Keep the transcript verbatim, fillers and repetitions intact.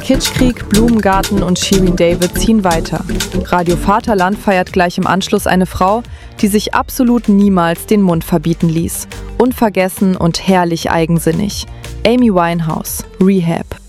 Kitschkrieg, Blumengarten und Shirin David ziehen weiter. Radio Vaterland feiert gleich im Anschluss eine Frau, die sich absolut niemals den Mund verbieten ließ. Unvergessen und herrlich eigensinnig. Amy Winehouse, Rehab.